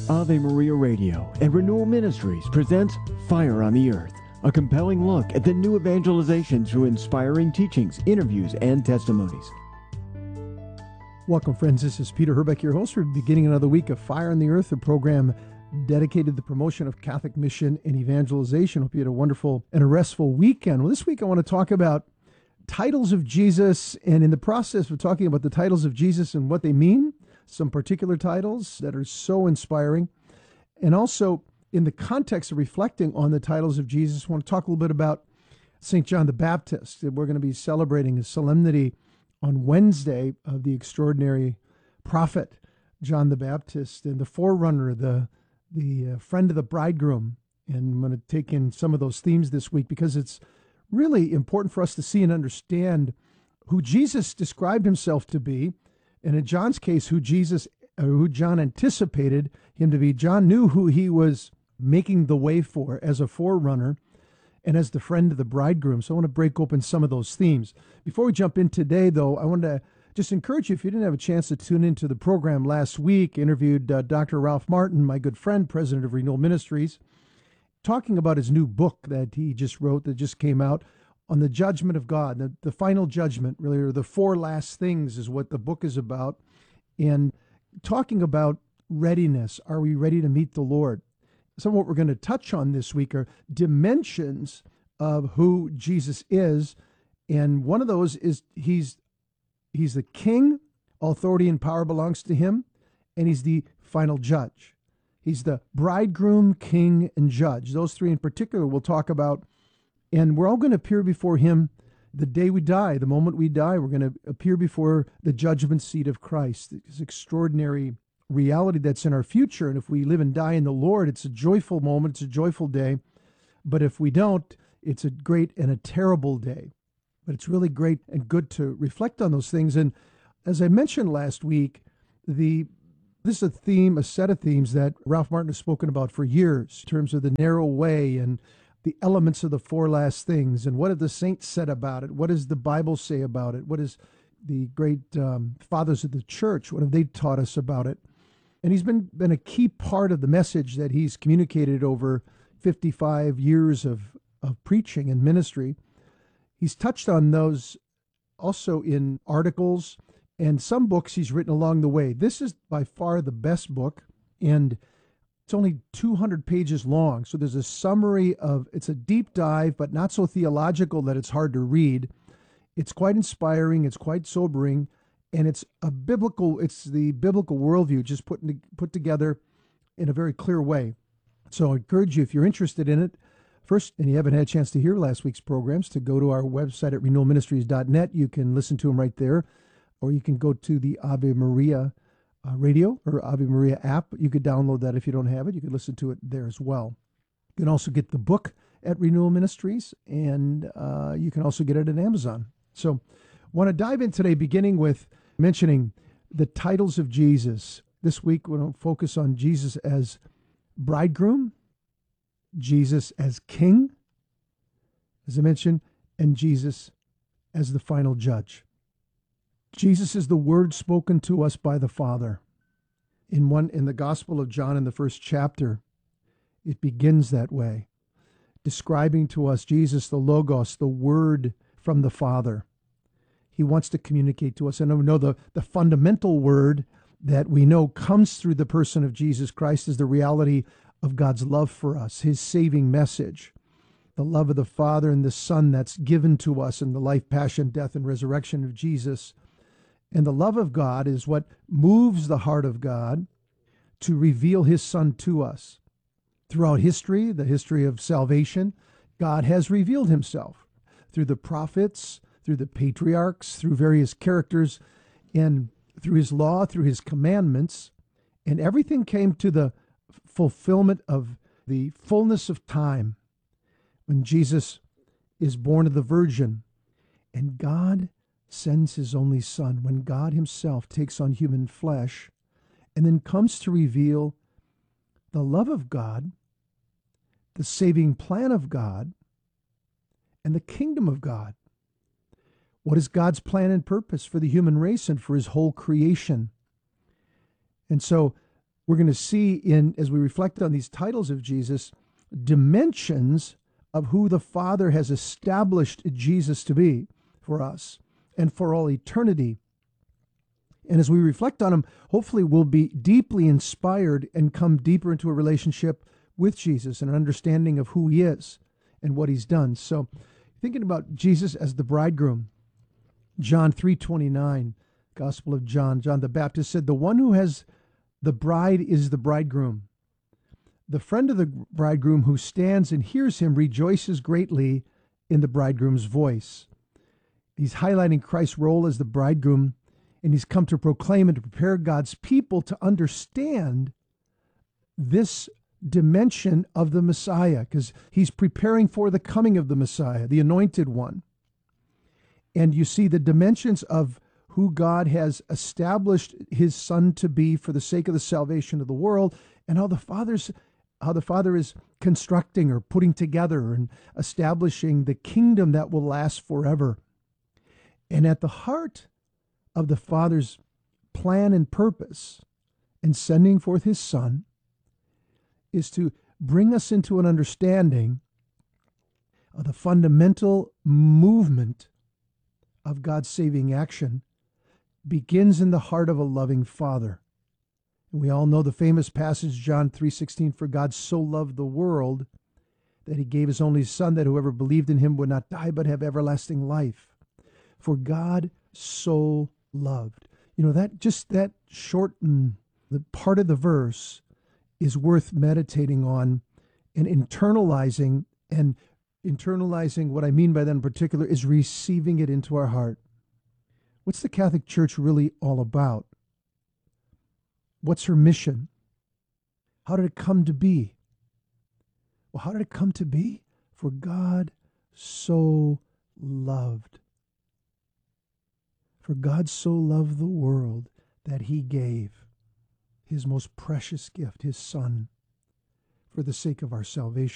Ave Maria Radio and Renewal Ministries presents Fire on the Earth, a compelling look at the new evangelization through inspiring teachings, interviews, and testimonies. Welcome, friends. This is Peter Herbeck, your host. We're beginning another week of Fire on the Earth, a program dedicated to the promotion of Catholic mission and evangelization. Hope you had a wonderful and a restful weekend. Well, this week I want to talk about titles of Jesus, and in the process of talking about the titles of Jesus and what they mean, some particular titles that are so inspiring, and also in the context of reflecting on the titles of Jesus, I want to talk a little bit about St. John the Baptist. We're going to be celebrating a solemnity on Wednesday of the extraordinary prophet John the Baptist and the forerunner, the friend of the bridegroom. And I'm going to take in some of those themes this week because it's really important for us to see and understand who Jesus described himself to be, and in John's case, who John anticipated him to be. John knew who he was making the way for as a forerunner and as the friend of the bridegroom. So I want to break open some of those themes. Before we jump in today, though, I want to just encourage you, if you didn't have a chance to tune into the program last week, interviewed Dr. Ralph Martin, my good friend, president of Renewal Ministries, talking about his new book that he just wrote that just came out on the judgment of God, the final judgment, really, or the four last things is what the book is about, and talking about readiness. Are we ready to meet the Lord? Some of what we're going to touch on this week are dimensions of who Jesus is, and one of those is he's the king, all authority and power belongs to him, and he's the final judge. He's the bridegroom, king, and judge. Those three in particular we'll talk about. And we're all going to appear before him the day we die. The moment we die, we're going to appear before the judgment seat of Christ. This extraordinary reality that's in our future. And if we live and die in the Lord, it's a joyful moment. It's a joyful day. But if we don't, it's a great and a terrible day. But it's really great and good to reflect on those things. And as I mentioned last week, this is a theme, a set of themes that Ralph Martin has spoken about for years in terms of the narrow way and the elements of the four last things, and what have the saints said about it? What does the Bible say about it? What is the great fathers of the church, what have they taught us about it? And he's been a key part of the message that he's communicated over 55 years of preaching and ministry. He's touched on those also in articles and some books he's written along the way. This is by far the best book, and it's only 200 pages long, so there's a summary it's a deep dive, but not so theological that it's hard to read. It's quite inspiring, it's quite sobering, and it's the biblical worldview just put together in a very clear way. So I encourage you, if you're interested in it, first, and you haven't had a chance to hear last week's programs, to go to our website at renewalministries.net. You can listen to them right there, or you can go to the Ave Maria radio or Ave Maria app. You could download that if you don't have it. You could listen to it there as well. You can also get the book at Renewal Ministries, and you can also get it at Amazon. So I want to dive in today, beginning with mentioning the titles of Jesus. This week, we're going to focus on Jesus as bridegroom, Jesus as king, as I mentioned, and Jesus as the final judge. Jesus is the word spoken to us by the Father. In the Gospel of John, in the first chapter, it begins that way, describing to us Jesus, the Logos, the word from the Father. He wants to communicate to us. And we know the fundamental word that we know comes through the person of Jesus Christ is the reality of God's love for us, his saving message, the love of the Father and the Son that's given to us in the life, passion, death, and resurrection of Jesus. And the love of God is what moves the heart of God to reveal his Son to us. Throughout history, the history of salvation, God has revealed himself through the prophets, through the patriarchs, through various characters, and through his law, through his commandments. And everything came to the fulfillment of the fullness of time when Jesus is born of the Virgin, and God sends his only Son, when God himself takes on human flesh and then comes to reveal the love of God, the saving plan of God, and the kingdom of God. What is God's plan and purpose for the human race and for his whole creation? And so we're going to see as we reflect on these titles of Jesus, dimensions of who the Father has established Jesus to be for us and for all eternity. And as we reflect on them, hopefully we'll be deeply inspired and come deeper into a relationship with Jesus and an understanding of who he is and what he's done. So thinking about Jesus as the bridegroom, John 3:29, Gospel of John, John the Baptist said, "The one who has the bride is the bridegroom. The friend of the bridegroom who stands and hears him rejoices greatly in the bridegroom's voice." He's highlighting Christ's role as the bridegroom, and he's come to proclaim and to prepare God's people to understand this dimension of the Messiah, because he's preparing for the coming of the Messiah, the anointed one. And you see the dimensions of who God has established his Son to be for the sake of the salvation of the world, and how the Father is constructing or putting together and establishing the kingdom that will last forever. And at the heart of the Father's plan and purpose in sending forth his Son is to bring us into an understanding of the fundamental movement of God's saving action begins in the heart of a loving Father. And we all know the famous passage, John 3:16, "For God so loved the world that he gave his only Son, that whoever believed in him would not die but have everlasting life." For God so loved. That shortened the part of the verse is worth meditating on and internalizing. And internalizing, what I mean by that in particular, is receiving it into our heart. What's the Catholic Church really all about? What's her mission? How did it come to be? Well, how did it come to be? For God so loved. For God so loved the world that he gave his most precious gift, his Son, for the sake of our salvation.